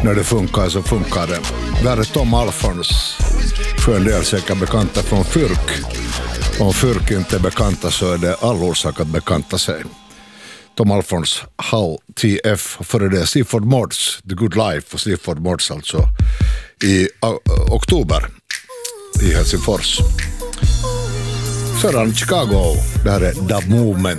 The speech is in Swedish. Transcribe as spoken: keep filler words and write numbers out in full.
när det funkar så funkar det. Där är Tom Alfons, för en del säkert bekanta från Fyrk. Om Fyrk inte är bekanta så är det all orsak att bekanta sig. Tom Alfons, Hull T F, före det Sleaford Mods, The Good Life och Sleaford Mods alltså i uh, oktober i Helsingfors. Sedan Chicago, det här är The Movement.